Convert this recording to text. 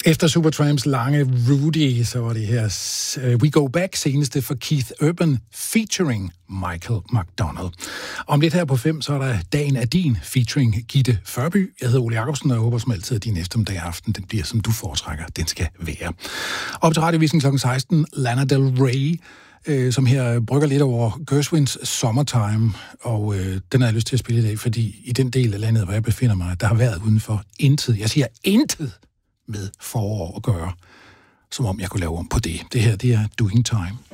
Efter Supertramps lange Rudy, så var det her We Go Back, seneste for Keith Urban, featuring Michael McDonald. Om lidt her på 5, så er der Dagen er din, featuring Gitte Førby. Jeg hedder Ole Jacobsen, og jeg håber som altid, at din eftermiddag aften, den bliver, som du foretrækker, den skal være. Op til radiovisning kl. 16, Lana Del Rey, som her brygger lidt over Gershwins Summertime, og den har jeg lyst til at spille i dag, fordi i den del af landet, hvor jeg befinder mig, der har været udenfor intet, jeg siger intet, med forår at gøre, som om jeg kunne lave om på det. Det her, det er Doing Time.